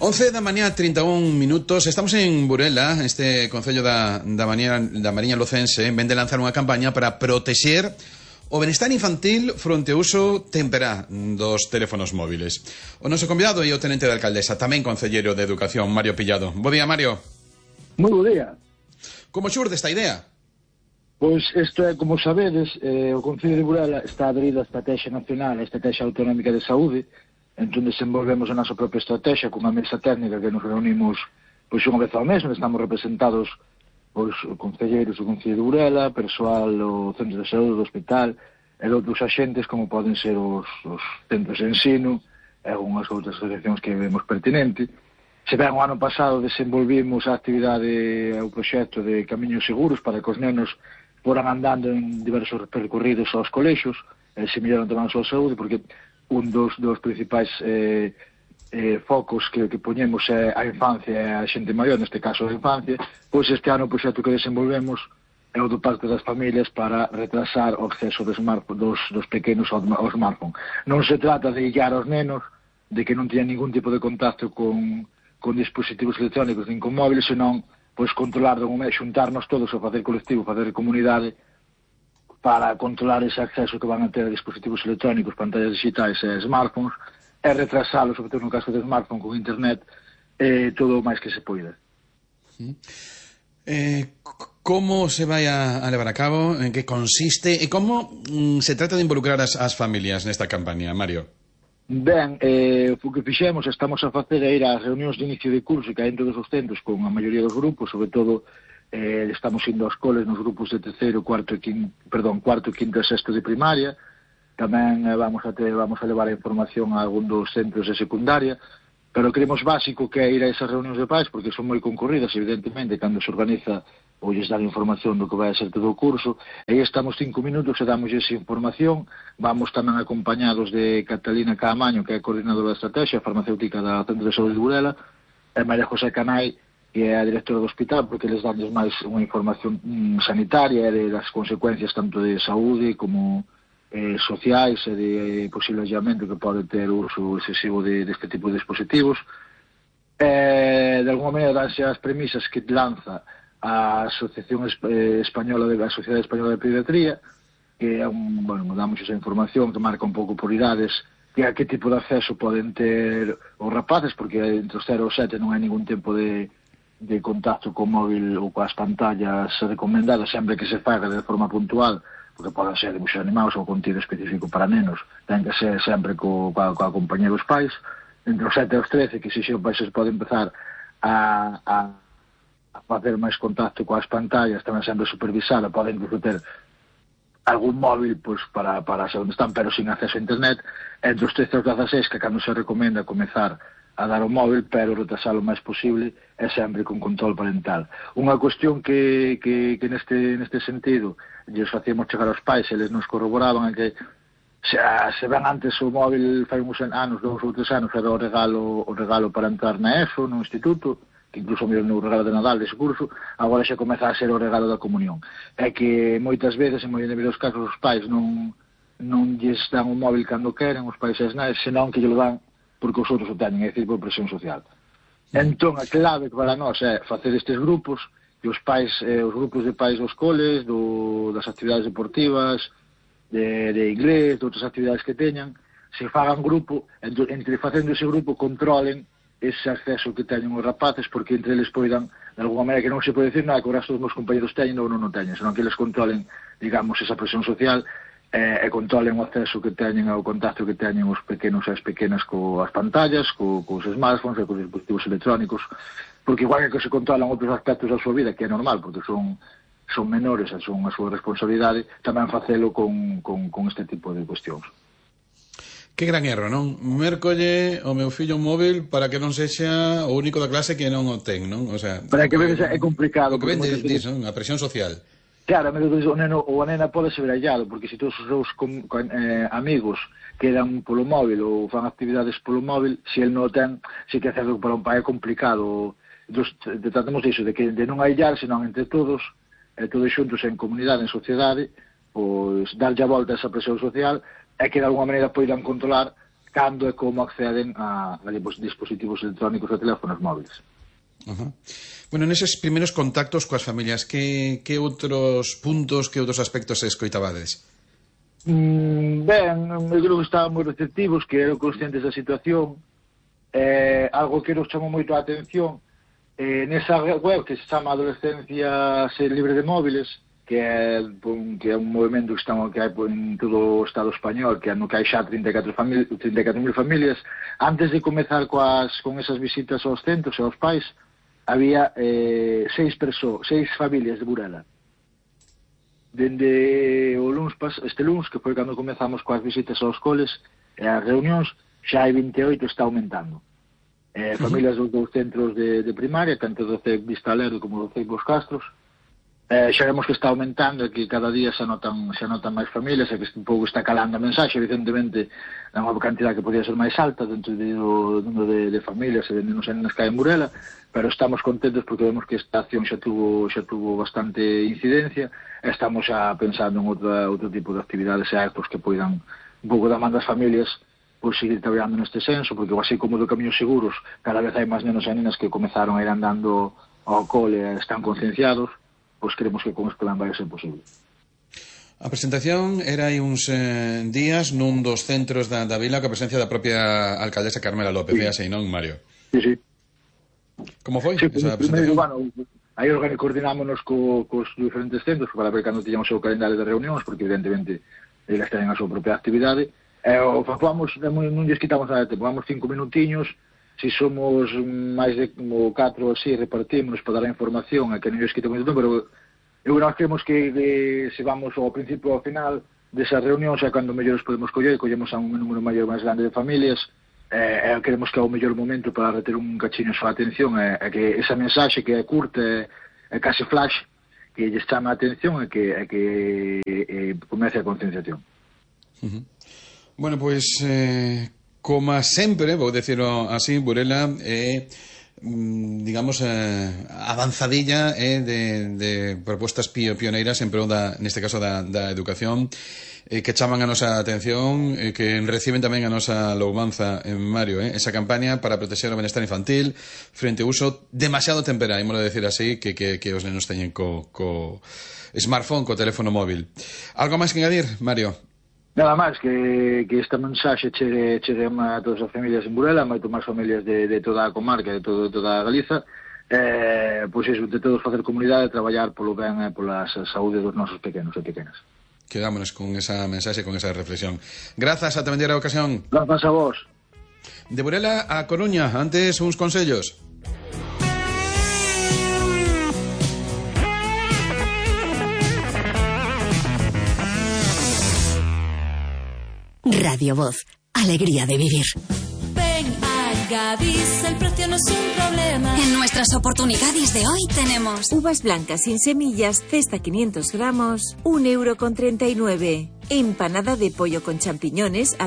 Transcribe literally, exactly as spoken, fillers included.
once da mañá, trinta e un minutos. Estamos en Burela, este concello da, da, Mariña, da Mariña Lucense. Ven de lanzar unha campaña para protexer o benestar infantil fronte ao uso temperá dos teléfonos móviles. O noso convidado é o tenente da alcaldesa, tamén concellero de Educación, Mario Pillado. Bo día, Mario. Moi bo día. Como xurde esta idea? Pois isto é, como sabedes, eh, o Concello de Burela está adherido á Estrategia Nacional, a Estrategia Autonómica de Saúde, entón desenvolvemos a nosa propia estrategia cunha mesa técnica que nos reunimos pois unha vez ao mes, onde estamos representados pois concelleiros do Concello de Burela, persoal do Centro de Saúde, do Hospital e de outros axentes como poden ser os, os centros de ensino e unhas outras asociacións que vemos pertinente. Se ben o ano pasado desenvolvimos a actividade, o proxecto de Camiños Seguros para que os nenos foran andando en diversos percorridos aos colexios e se melloran tamén a súa saúde, porque un dos, dos principais eh, eh, focos que, que poñemos é a infancia e a xente maior, neste caso a infancia. Pois este ano o proxecto que desenvolvemos é o do Pacto das Familias para retrasar o acceso dos, dos, dos pequenos ao, ao smartphone. Non se trata de illar aos nenos, de que non teñan ningún tipo de contacto con, con dispositivos electrónicos nin con móviles, senón pois controlar de un mes, xuntarnos todos a facer colectivo, facer comunidade para controlar ese acceso que van a ter a dispositivos electrónicos, pantallas digitais e smartphones, e retrasalos, sobre todo no caso de smartphone con internet, e todo o máis que se poida. Eh, como se vai a, a levar a cabo? En que consiste? E como mm, se trata de involucrar as, as familias nesta campaña, Mario? Ben, eh, o que fixemos, estamos a facer é ir ás reunións de inicio de curso que hai en todos os centros con a maioría dos grupos, sobre todo eh, estamos indo aos coles nos grupos de terceiro, cuarto e quinto, perdón, cuarto, quinto e sexto de primaria. Tamén eh, vamos a ter, vamos a levar a información a algún dos centros de secundaria, pero creemos básico que é ir a esas reunións de pais, porque son moi concorridas, evidentemente, cando se organiza ou lles dan información do que vai a ser todo o curso. E aí estamos cinco minutos e damos esa información. Vamos tamén acompañados de Catalina Caamaño, que é a coordinadora da estrategia farmacéutica da Centro de Saúde de Burela, e María José Canai, que é a directora do hospital, porque les dan máis unha información mm, sanitaria e das consecuencias tanto de saúde como eh, sociais e de eh, posible allamento que pode ter o uso excesivo de, deste tipo de dispositivos. E, de alguma maneira, danse as premisas que lanza a Asociación Española de a Sociedade Española de Pediatría, que é un, bueno, damos esa información que marca un pouco por idades que a que tipo de acceso poden ter os rapaces, porque entre os cero e os sete non hai ningún tempo de, de contacto co móvil ou coas pantallas recomendadas, sempre que se faga de forma puntual, porque poden ser dibuxos animados ou contido específico para nenos, ten que ser sempre co, coa, coa compañía dos pais. Entre os sete e os trece, que se xe os pais pode empezar a, a a facer máis contacto coas pantallas, tamén sempre supervisada, poden incluso ter algún móvil pois, para, para saber onde están, pero sin acceso a internet. Entre os trece e os dezaseis, que cando se recomenda comezar a dar o móvil, pero retrasar o máis posible, é sempre con control parental. Unha cuestión que, que, que neste, neste sentido lles facíamos chegar aos pais, eles nos corroboraban, é que se, se ven antes o móvil fai uns anos, dous ou tres anos, era o regalo, o regalo para entrar na ESO, no instituto, que incluso no regalo de Nadal dese curso, agora xa comeza a ser o regalo da comunión. É que moitas veces, en moi de dos casos, os pais non, non lles dan o móvil cando queren, os pais e as nais, senón que lle lo dan porque os outros o teñen, é dicir, por presión social. Entón, a clave para nós é facer estes grupos, que os pais, eh, os grupos de pais dos coles, do, das actividades deportivas, de, de inglés, de outras actividades que teñan, se fagan grupo, entre, entre facendo ese grupo controlen ese acceso que teñen os rapaces, porque entre eles poidan, de alguma maneira, que non se pode decir nada que o resto dos meus compañeros teñen ou non o teñen, senón que eles controlen, digamos, esa presión social eh, e controlen o acceso que teñen ao contacto que teñen os pequenos e as pequenas coas pantallas, co, cos smartphones e cos dispositivos electrónicos, porque igual que se controlan outros aspectos da súa vida, que é normal, porque son son menores e son a súa responsabilidade, tamén facelo con, con, con este tipo de cuestións. Que gran erro, non? Mércolle o meu fillo un móvil para que non sexa o único da clase que non o ten, non? O sea, para que veces é complicado. O que ven dis, non? A presión social. Claro, o neno ou a nena pode ser brallado, porque se todos os seus com, con, eh, amigos quedan polo móvil ou fan actividades polo móvil, se el non o ten, se que hacerlo para un pai é complicado. Entón, tratamos disso, de que de non aillar, senón entre todos, eh, todos xuntos en comunidade, en sociedade, pois darlle a volta a esa presión social, é que de alguma maneira poidan controlar cando e como acceden a, a dispositivos electrónicos e teléfonos móviles. Ajá. Bueno, neses primeros contactos coas familias, que, que outros puntos, que outros aspectos escoitabades? Mm, ben, eu creo que estaban moi receptivos, que eran conscientes da situación. Eh, algo que nos chamou moito a atención, eh, nesa web que se chama Adolescencia Ser Libre de Móviles, que é, que é un movimento que, estamos, que hai en todo o Estado español, que é no que hai xa trinta e catro mil familias. Antes de comezar coas, con esas visitas aos centros e aos pais, había eh, seis, perso seis familias de Burela. Dende o luns, este luns, que foi cando comezamos coas visitas aos coles e as reunións, xa hai vinte e oito, está aumentando. Eh, familias dos dous centros de, de primaria, tanto do C E C Vista Lerdo como do C E C Bos Castros. Eh, xa vemos que está aumentando e que cada día se anotan, se anotan máis familias e que un pouco está calando a mensaxe. Evidentemente, é unha cantidad que podía ser máis alta dentro do número de, de familias e de nenos e nenas que hai en Burela, pero estamos contentos porque vemos que esta acción xa tuvo, xa tuvo bastante incidencia e estamos xa pensando en outra, outro tipo de actividades e actos que poidan un pouco da man das familias por seguir traballando neste senso, porque así como do Camiños Seguros cada vez hai máis nenos e nenas que comezaron a ir andando ao cole e están concienciados, pois creemos que con este plan vai ser posible. A presentación era hai uns eh, días nun dos centros da, da vila, coa presencia da propia alcaldesa Carmela López, sí. E así, non, Mario? Sí, sí. Como foi sí, esa presentación? Primeiro, bueno, aí coordinámonos co, cos diferentes centros para ver cando tiñamos o calendario de reunións, porque evidentemente eles ten a súa propia actividade. E o factuamos, non lles quitamos nada de tempo, vamos cinco minutiños. Si somos máis de catro ou así, repartímonos para dar a información a que non lles quitamos moito tempo, pero eu nós creemos que, que se vamos ao principio ao final desas reunións é cando mellores podemos coller, collemos a un número maior máis grande de familias, e eh, creemos que é o mellor momento para reter un cachiño a súa atención, e eh, que esa mensaxe que é curta e eh, case flash, que lles chama a atención e que, eh, que eh, comece a concienciación. Uh-huh. Bueno, pois... Pues, eh... como sempre, vou decirlo así, Burela é, digamos, eh, avanzadilla eh, de, de propostas pioneiras en prol da, neste caso da, da educación, eh, que chaman a nosa atención, eh, que reciben tamén a nosa louvanza en Mario, eh, esa campaña para protexer o benestar infantil frente ao uso demasiado temperá, ímolo decir así, que, que, que os nenos teñen co, co smartphone, co teléfono móvil. Algo máis que engadir, Mario? Nada máis, que, que esta mensaxe chegue, chegue a todas as familias en Burela, moito máis familias de, de toda a comarca, de, todo, de toda a Galiza, eh, pois iso, de todos facer comunidade, traballar polo ben e pola saúde dos nosos pequenos e pequenas. Quedámonos con esa mensaxe, con esa reflexión. Grazas, ata vendera ocasión. Grazas a vos. De Burela a Coruña, antes uns consellos. Radio Voz, alegría de vivir. Ven a Gadis, el precio no es un problema. En nuestras oportunidades de hoy tenemos uvas blancas sin semillas, cesta quinientos gramos, un euro con treinta y nueve. Empanada de pollo con champiñones